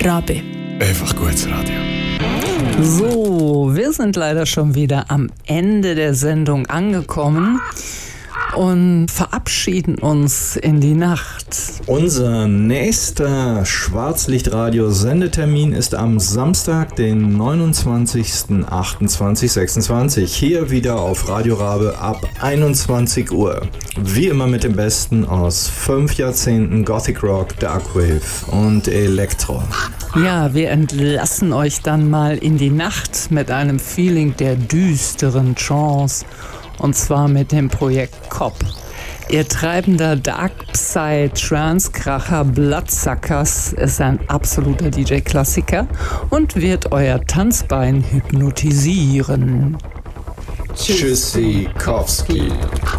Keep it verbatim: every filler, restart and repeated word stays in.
Rabe. Einfach gutes Radio. So, wir sind leider schon wieder am Ende der Sendung angekommen und verabschieden uns in die Nacht. Unser nächster Schwarzlichtradio-Sendetermin ist am Samstag, den neunundzwanzigsten achtundzwanzig sechsundzwanzig. Hier wieder auf Radio Rabe ab einundzwanzig Uhr. Wie immer mit dem Besten aus fünf Jahrzehnten Gothic Rock, Dark Wave und Elektro. Ja, wir entlassen euch dann mal in die Nacht mit einem Feeling der düsteren Trance. Und zwar mit dem Projekt Cop. Ihr treibender Dark Psy Trance-Kracher Bloodsuckers ist ein absoluter D J-Klassiker und wird euer Tanzbein hypnotisieren. Tschüssikowski.